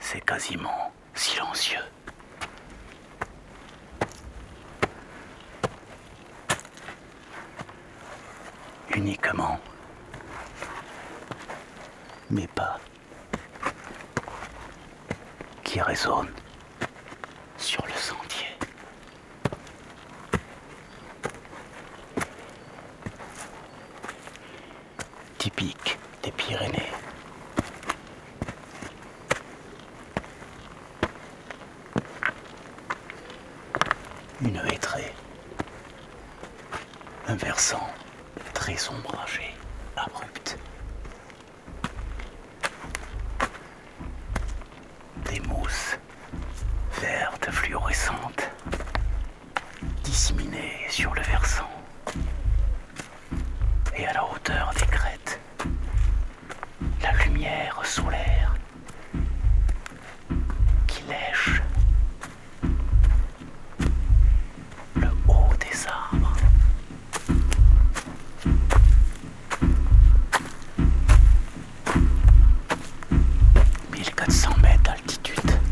C'est quasiment silencieux. Uniquement mes pas qui résonnent sur le sentier. Typique des Pyrénées. Une hêtraie, un versant très ombragé.